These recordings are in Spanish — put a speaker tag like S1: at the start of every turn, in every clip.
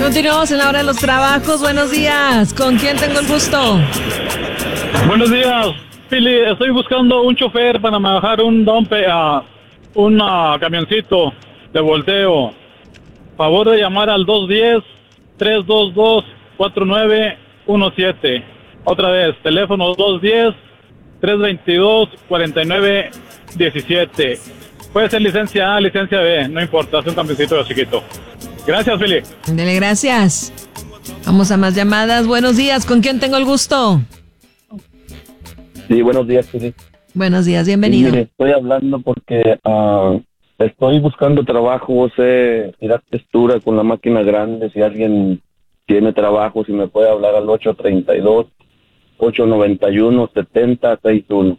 S1: Continuamos en la hora de los trabajos. Buenos días. ¿Con quién tengo el gusto?
S2: Buenos días, Pili. Estoy buscando un chofer para manejar un camioncito de volteo. Favor de llamar al 210-322-4917. Otra vez, teléfono 210-322-4917. Puede ser licencia A, licencia B, no importa, es un camioncito chiquito. Gracias, Pili.
S1: Dele, gracias. Vamos a más llamadas. Buenos días. ¿Con quién tengo el gusto?
S3: Sí, buenos días, Pili.
S1: Buenos días, bienvenido.
S3: Sí, mire, estoy hablando porque estoy buscando trabajo, sé tirar textura con la máquina grande. Si alguien tiene trabajo, si me puede hablar al 832-891-7061.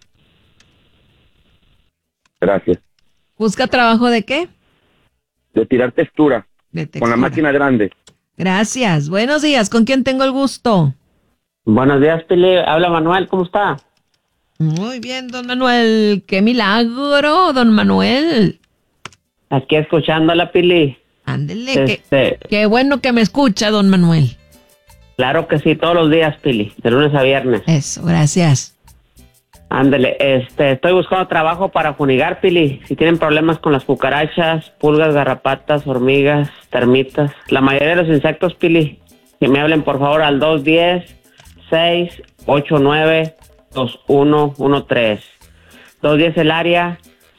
S3: Gracias.
S1: ¿Busca trabajo de qué?
S3: De tirar textura,
S1: De textura.
S3: con la máquina grande.
S1: Gracias. Buenos días. ¿Con quién tengo el gusto?
S4: Buenos días, Pili. Habla Manuel, ¿cómo está?
S1: Muy bien, don Manuel. ¡Qué milagro, don Manuel!
S4: Aquí escuchándola, Pili.
S1: Ándele, qué bueno que me escucha, don Manuel.
S4: Claro que sí, todos los días, Pili, de lunes a viernes.
S1: Eso, gracias.
S4: Ándele, estoy buscando trabajo para fumigar, Pili. Si tienen problemas con las cucarachas, pulgas, garrapatas, hormigas, termitas, la mayoría de los insectos, Pili, que me hablen por favor al 210-689-2113. 210 el área,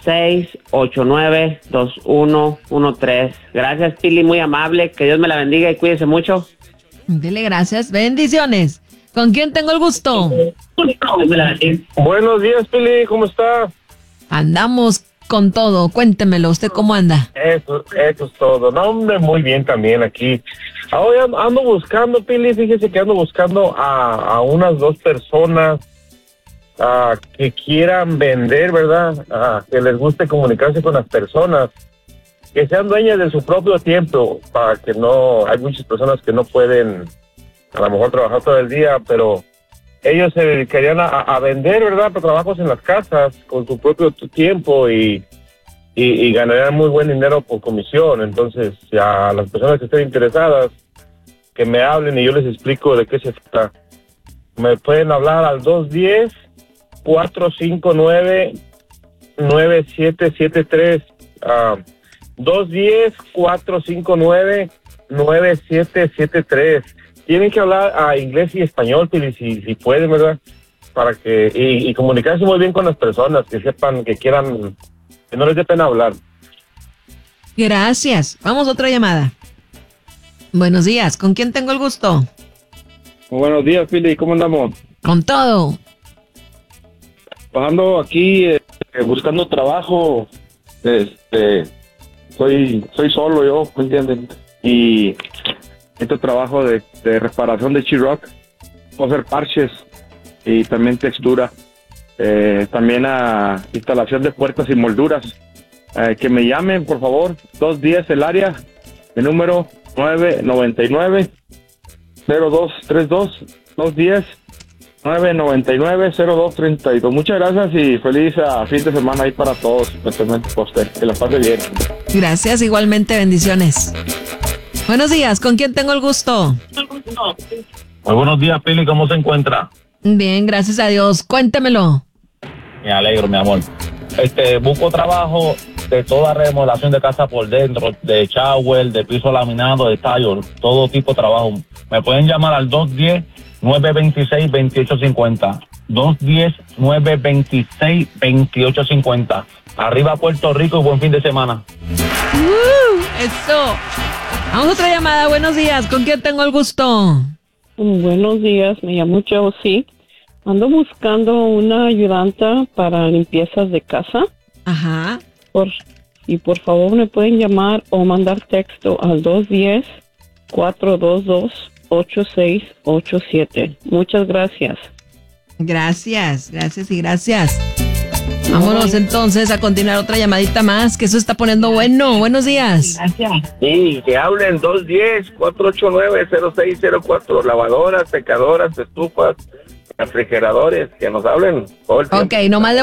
S4: 689-2113. Gracias, Pili, muy amable. Que Dios me la bendiga y cuídese mucho.
S1: Dele gracias. Bendiciones. ¿Con quién tengo el gusto?
S5: Buenos días, Pili, ¿cómo está?
S1: Andamos con todo. Cuéntemelo, ¿usted cómo anda?
S5: Eso es todo. No, hombre, muy bien también aquí. Ahora ando buscando, Pili, fíjese que ando buscando a unas 2 personas que quieran vender, ¿verdad? Que les guste comunicarse con las personas, que sean dueñas de su propio tiempo, para que no, hay muchas personas que no pueden a lo mejor trabajar todo el día, pero ellos se dedicarían a vender, ¿verdad? Para trabajos en las casas, con su propio tiempo y ganarían muy buen dinero por comisión. Entonces, a las personas que estén interesadas, que me hablen y yo les explico de qué se trata. Me pueden hablar al 210-459-9773. 210-459-9773. Tienen que hablar inglés y español, si pueden, ¿verdad? Para que y comunicarse muy bien con las personas, que sepan, que quieran, que no les dé pena hablar.
S1: Gracias. Vamos a otra llamada. Buenos días. ¿Con quién tengo el gusto?
S3: Muy buenos días, Pili, ¿cómo andamos?
S1: Con todo.
S3: Ando aquí buscando trabajo. Soy solo yo, ¿me entienden? Y este trabajo de reparación de sheetrock, puedo hacer parches y también textura, también a instalación de puertas y molduras. Que me llamen, por favor, 210 el área, el número 999-0232, 210-999-0232. Muchas gracias y feliz fin de semana ahí para todos, especialmente para usted. Que la pase bien.
S1: Gracias, igualmente, bendiciones. Buenos días, ¿con quién tengo el gusto?
S2: Muy buenos días, Pili, ¿cómo se encuentra?
S1: Bien, gracias a Dios. Cuéntemelo.
S2: Me alegro, mi amor. Busco trabajo de toda remodelación de casa por dentro, de shower, de piso laminado, de tile, todo tipo de trabajo. Me pueden llamar al 210-926-2850. 210-926-2850. Arriba Puerto Rico y buen fin de semana.
S1: Eso. Vamos a otra llamada. Buenos días. ¿Con quién tengo el gusto?
S6: Buenos días, me llamo Josie. Ando buscando una ayudanta para limpiezas de casa.
S1: Ajá.
S6: Por favor me pueden llamar o mandar texto al 210-422-8687. Muchas gracias.
S1: Gracias y gracias. Vámonos entonces a continuar otra llamadita más, que eso está poniendo bueno. Buenos días.
S4: Gracias.
S5: Sí, que hablen 210-489-0604, lavadoras, secadoras, estufas, refrigeradores, que nos hablen.
S1: Ok, nomás